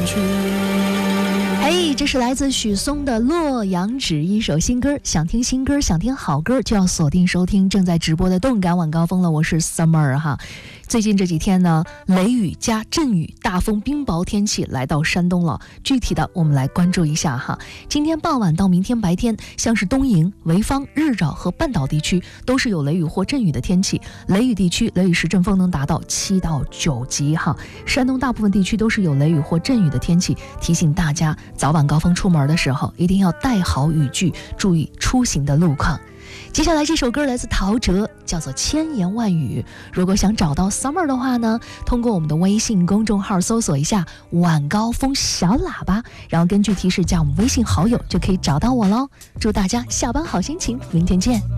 去。 嘿，这是来自许嵩的《洛阳纸》，一首新歌。想听新歌，想听好歌，就要锁定收听正在直播的动感晚高峰了。我是 Summer 哈。最近这几天呢，雷雨加阵雨、大风、冰雹天气来到山东了。具体的，我们来关注一下哈。今天傍晚到明天白天，像是东营、潍坊、日照和半岛地区都是有雷雨或阵雨的天气。雷雨地区雷雨时阵风能达到7到9级哈。山东大部分地区都是有雷雨或阵雨的天气，提醒大家早晚高峰出门的时候一定要带好雨具，注意出行的路况。接下来这首歌来自陶喆，叫做《千言万语》。如果想找到 Summer 的话呢，通过我们的微信公众号搜索一下晚高峰小喇叭，然后根据提示加我们微信好友就可以找到我喽。祝大家下班好心情，明天见。